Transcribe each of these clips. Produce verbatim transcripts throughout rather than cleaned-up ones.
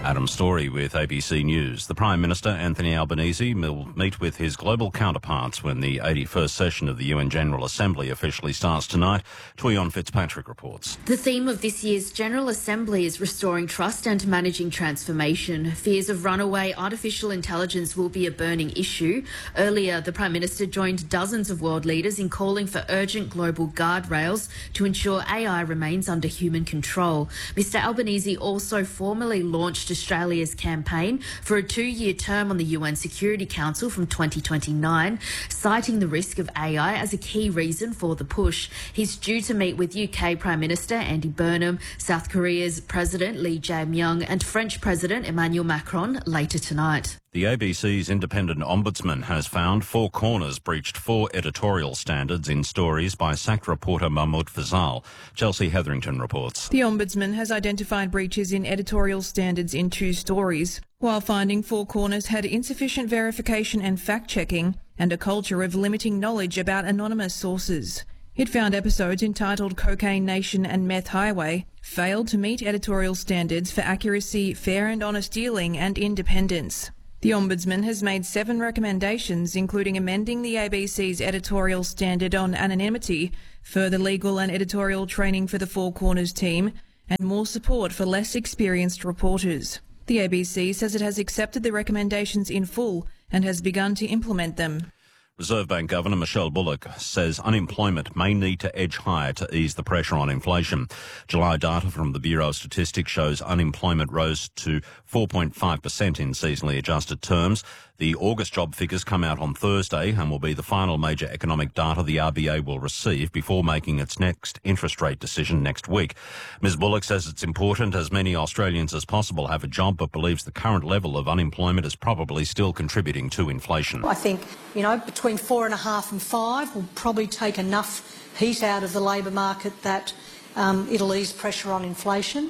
Adam Story with A B C News. The Prime Minister, Anthony Albanese, will meet with his global counterparts when the eighty-first session of the U N General Assembly officially starts tonight. Tuyon Fitzpatrick reports. The theme of this year's General Assembly is restoring trust and managing transformation. Fears of runaway artificial intelligence will be a burning issue. Earlier, the Prime Minister joined dozens of world leaders in calling for urgent global guardrails to ensure A I remains under human control. Mr Albanese also formally launched Australia's campaign for a two-year term on the U N Security Council from twenty twenty-nine, citing the risk of A I as a key reason for the push. He's due to meet with U K Prime Minister Andy Burnham, South Korea's President Lee Jae-myung and French President Emmanuel Macron later tonight. The A B C's independent ombudsman has found Four Corners breached four editorial standards in stories by sacked reporter Mahmoud Fazal. Chelsea Hetherington reports. The ombudsman has identified breaches in editorial standards in two stories, while finding Four Corners had insufficient verification and fact-checking and a culture of limiting knowledge about anonymous sources. It found episodes entitled Cocaine Nation and Meth Highway failed to meet editorial standards for accuracy, fair and honest dealing and independence. The Ombudsman has made seven recommendations, including amending the A B C's editorial standard on anonymity, further legal and editorial training for the Four Corners team, and more support for less experienced reporters. The A B C says it has accepted the recommendations in full and has begun to implement them. Reserve Bank Governor Michelle Bullock says unemployment may need to edge higher to ease the pressure on inflation. July data from the Bureau of Statistics shows unemployment rose to four point five percent in seasonally adjusted terms. The August job figures come out on Thursday and will be the final major economic data the R B A will receive before making its next interest rate decision next week. Miz Bullock says it's important as many Australians as possible have a job, but believes the current level of unemployment is probably still contributing to inflation. I think, you know, between four and a half and five will probably take enough heat out of the labour market that um, it'll ease pressure on inflation.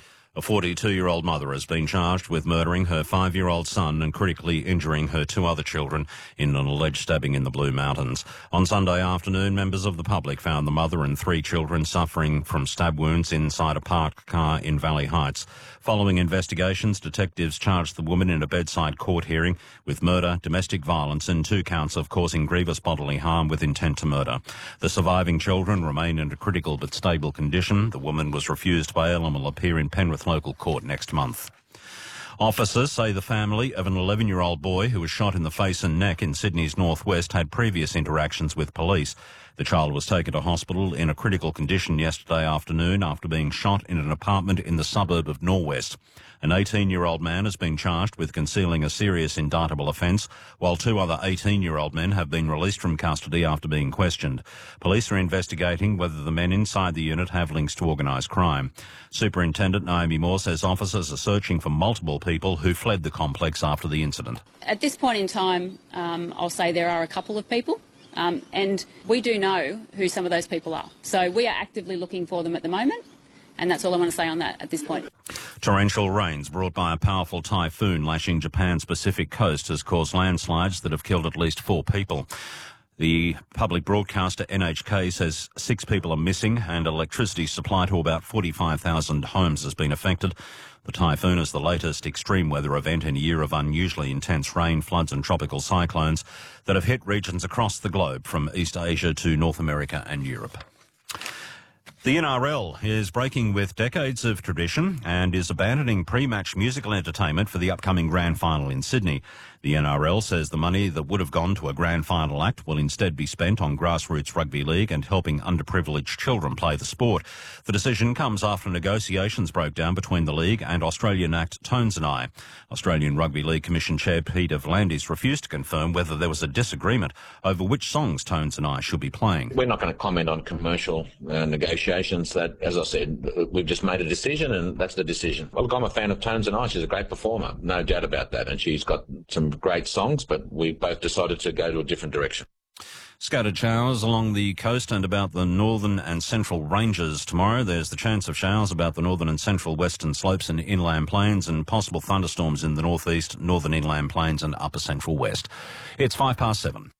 A forty-two-year-old mother has been charged with murdering her five-year-old son and critically injuring her two other children in an alleged stabbing in the Blue Mountains. On Sunday afternoon, members of the public found the mother and three children suffering from stab wounds inside a parked car in Valley Heights. Following investigations, detectives charged the woman in a bedside court hearing with murder, domestic violence and two counts of causing grievous bodily harm with intent to murder. The surviving children remain in a critical but stable condition. The woman was refused bail and will appear in Penrith local court next month. Officers say the family of an eleven-year-old boy who was shot in the face and neck in Sydney's northwest had previous interactions with police. The child was taken to hospital in a critical condition yesterday afternoon after being shot in an apartment in the suburb of Norwest. An eighteen-year-old man has been charged with concealing a serious indictable offence, while two other eighteen-year-old men have been released from custody after being questioned. Police are investigating whether the men inside the unit have links to organised crime. Superintendent Naomi Moore says officers are searching for multiple people who fled the complex after the incident. At this point in time, um, I'll say there are a couple of people. Um, and we do know who some of those people are. So we are actively looking for them at the moment. And that's all I want to say on that at this point. Torrential rains brought by a powerful typhoon lashing Japan's Pacific coast has caused landslides that have killed at least four people. The public broadcaster N H K says six people are missing and electricity supply to about forty-five thousand homes has been affected. The typhoon is the latest extreme weather event in a year of unusually intense rain, floods and tropical cyclones that have hit regions across the globe from East Asia to North America and Europe. The N R L is breaking with decades of tradition and is abandoning pre-match musical entertainment for the upcoming grand final in Sydney. The N R L says the money that would have gone to a grand final act will instead be spent on grassroots rugby league and helping underprivileged children play the sport. The decision comes after negotiations broke down between the league and Australian act Tones and I. Australian Rugby League Commission Chair Peter V'landys refused to confirm whether there was a disagreement over which songs Tones and I should be playing. We're not going to comment on commercial uh, negotiations. That, as I said, we've just made a decision and that's the decision. Well, look, I'm a fan of Tones and I. She's a great performer, no doubt about that, and she's got some great songs, but we both decided to go to a different direction. Scattered showers along the coast and about the northern and central ranges tomorrow. There's the chance of showers about the northern and central western slopes and inland plains and possible thunderstorms in the northeast, northern inland plains and upper central west. It's five past seven.